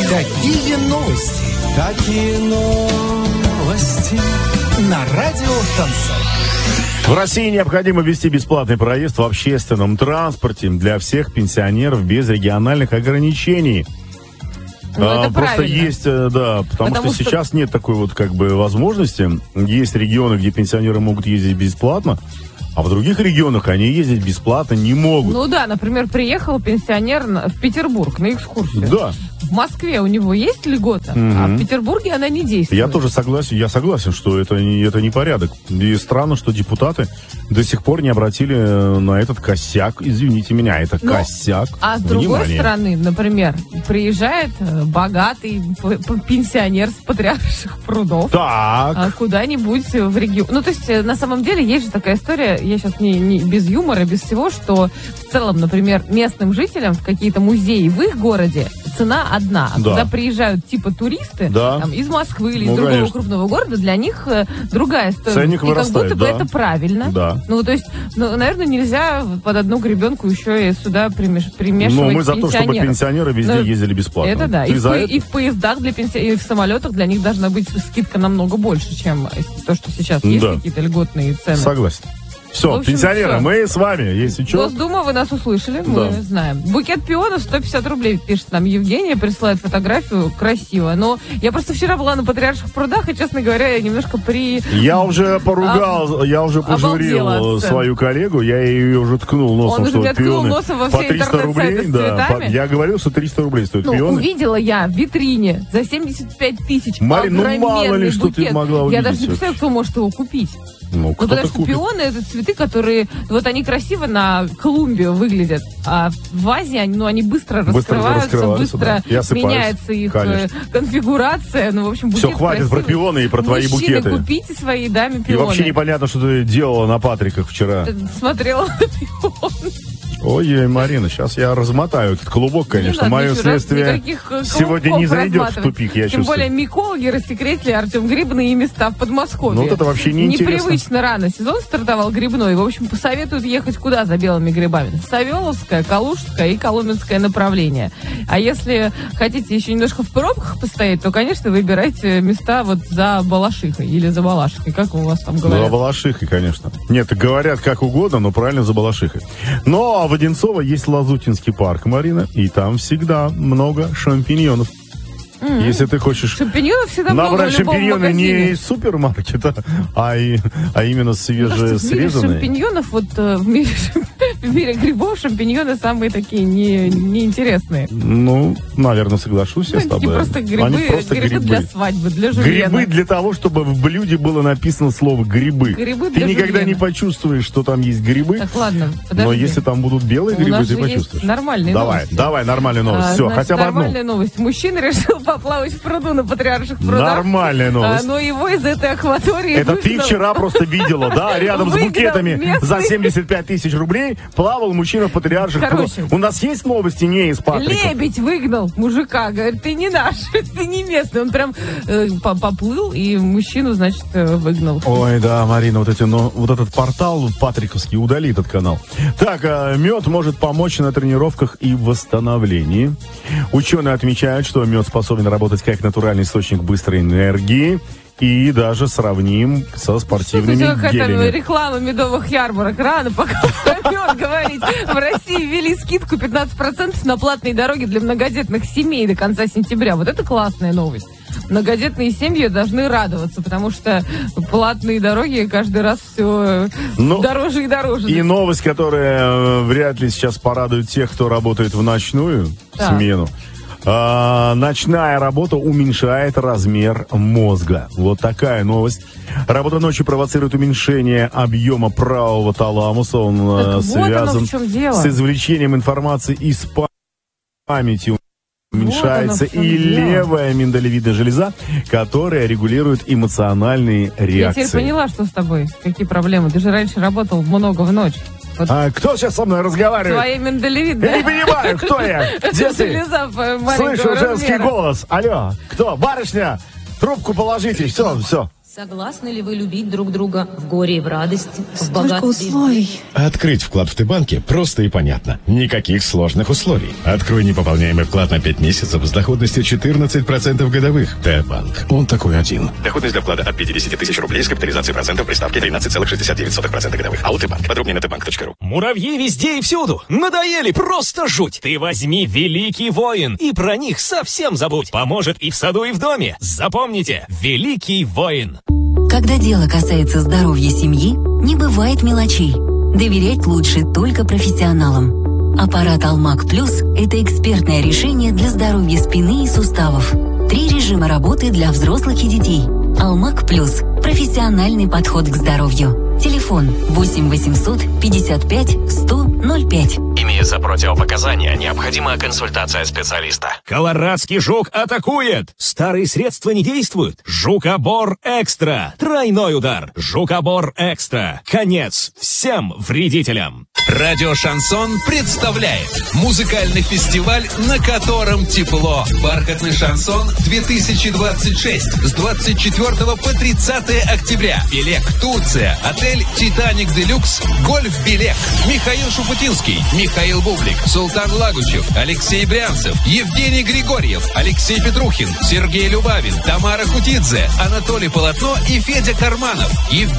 Какие новости? Какие новости? На радио Шансон. В России необходимо ввести бесплатный проезд в общественном транспорте для всех пенсионеров без региональных ограничений. Это просто правильно. есть, да, потому что сейчас нет такой вот как бы возможности. Есть регионы, где пенсионеры могут ездить бесплатно, а в других регионах они ездить бесплатно не могут. Ну да, например, приехал пенсионер в Петербург на экскурсию. Да. В Москве у него есть льгота, а в Петербурге она не действует. Я тоже согласен, что это не порядок. И странно, что депутаты до сих пор не обратили на этот косяк. Извините меня, это косяк. А с другой стороны, например, приезжает богатый пенсионер с Патриарших прудов куда-нибудь в регион. Ну, то есть, на самом деле, есть же такая история, я сейчас не без юмора, без всего, что в целом, например, местным жителям в какие-то музеи в их городе цена одна. А когда приезжают типа туристы там, из Москвы или из другого крупного города, для них другая стоимость. Ценник вырастает, как будто бы это правильно. Да. Ну, то есть, наверное, нельзя под одну гребенку еще и сюда примешивать Но мы за то, чтобы пенсионеров. пенсионеры везде ездили бесплатно. Это да. И в поездах для пенсионеров, и в самолетах для них должна быть скидка намного больше, чем то, что сейчас есть какие-то льготные цены. Согласен. Все, общем, пенсионеры, все. мы с вами, если что. Госдума, вы нас услышали, мы знаем. Букет пионов 150 рублей, пишет нам Евгения, присылает фотографию, красиво. Но я просто вчера была на Патриарших прудах, и, честно говоря, я немножко Я уже поругал, я уже пожурил свою коллегу, я ее уже ткнул носом, что пионы во по 300 рублей. Да, я говорил, что 300 рублей стоят пионы. Увидела я в витрине за 75 тысяч Марин, мало ли, что ты могла увидеть. Я даже не представляю, кто может его купить. Потому что пионы — это цветы, которые, вот они красиво на клумбе выглядят, а в вазе они быстро раскрываются, быстро меняется их конфигурация. Ну, в общем, букет все, хватит красивый. про пионы и про твои букеты. Купите своей даме пионы. И вообще непонятно, что ты делала на Патриках вчера. Смотрела на пионы. Ой, Марина, сейчас я размотаю этот клубок, конечно. Мое следствие сегодня не зайдет в тупик, я чувствую. Тем более микологи рассекретили Артем грибные места в Подмосковье. Ну вот это вообще неинтересно. Непривычно рано. Сезон стартовал грибной. В общем, посоветуют ехать куда за белыми грибами? Савеловское, Калужское и Коломенское направление. А если хотите еще немножко в пробках постоять, то, конечно, выбирайте места вот за Балашихой или за Балашихой. Как у вас там говорят? За Балашихой, конечно. Нет, говорят как угодно, но правильно за Балашихой. Но в Одинцово есть Лазутинский парк, Марина, и там всегда много шампиньонов. Если ты хочешь набрать шампиньоны не из супермаркета, а именно свежесрезанные. В мире шампиньонов, вот в мире грибов шампиньоны самые такие неинтересные. Ну, наверное, соглашусь я с тобой. Просто грибы для свадьбы, для жульена. Грибы для того, чтобы в блюде было написано слово грибы. Ты никогда не почувствуешь, что там есть грибы. Так, ладно, подожди. Но если там будут белые грибы, ты почувствуешь. Нормальные новости. Давай, нормальная новость. Все, хотя бы одну. Нормальная новость. Мужчина решил поплавать в пруду на Патриарших прудах. Нормальная новость. Но его из этой акватории это ты вчера просто видела, да? Рядом с букетами за 75 тысяч рублей плавал мужчина в Патриарших прудах. У нас есть новости не из Патрика? Лебедь выгнал мужика. Говорит, ты не наш, ты не местный. Он прям поплыл и мужчину, значит, выгнал. Ой, да, Марина, вот этот портал патриковский, удали этот канал. Так, мед может помочь на тренировках и восстановлении. Ученые отмечают, что мед способен работать как натуральный источник быстрой энергии и даже сравним со спортивными гелями. Реклама медовых ярмарок. Рано пока про мед говорить. В России ввели скидку 15% на платные дороги для многодетных семей до конца сентября. Вот это классная новость. Многодетные семьи должны радоваться, потому что платные дороги каждый раз все дороже и дороже. И новость, которая вряд ли сейчас порадует тех, кто работает в ночную смену. Ночная работа уменьшает размер мозга. Вот такая новость. Работа ночью провоцирует уменьшение объема правого таламуса. Он связан с извлечением информации из памяти. Уменьшается и левая миндалевидная железа, которая регулирует эмоциональные реакции. Я теперь поняла, что с тобой. Какие проблемы. Ты же раньше работал много в ночь. Вот. Кто сейчас со мной разговаривает? Твоя миндалевидная. Я не понимаю, кто я. Где ты? Слышу женский голос. Алло, кто? Барышня, трубку положите. Все. Согласны ли вы любить друг друга в горе и в радости, в богатстве? Условий. Открыть вклад в Т-банке просто и понятно. Никаких сложных условий. Открой неpoполняемый вклад на 5 месяцев с доходностью 14% годовых. Т-банк. Он такой один. Доходность для вклада от 50 тысяч рублей с капитализацией процентов при ставке 13,69% годовых. АО Т-банк. Подробнее на tbank.ru. Муравьи везде и всюду. Надоели, просто жуть. Ты возьми Великий Воин и про них совсем забудь. Поможет и в саду, и в доме. Запомните, Великий Воин. Когда дело касается здоровья семьи, не бывает мелочей. Доверять лучше только профессионалам. Аппарат Алмак Плюс – это экспертное решение для здоровья спины и суставов. 3 режима работы для взрослых и детей. Алмак Плюс – профессиональный подход к здоровью. Телефон 8 800 55 100 05. Имеется противопоказания, необходима консультация специалиста. Колорадский жук атакует! Старые средства не действуют. Жукобор Экстра. Тройной удар. Жукобор Экстра. Конец всем вредителям. Радио Шансон представляет музыкальный фестиваль, на котором тепло. Бархатный шансон 2026 с 24 по 30 октября. Белек, Турция. Отель Титаник Делюкс. Гольф Белек. Михаил Шуфутинский, Михаил Бублик, Султан Лагучев, Алексей Брянцев, Евгений Григорьев, Алексей Петрухин, Сергей Любавин, Тамара Хутидзе, Анатолий Полотно и Федя Карманов.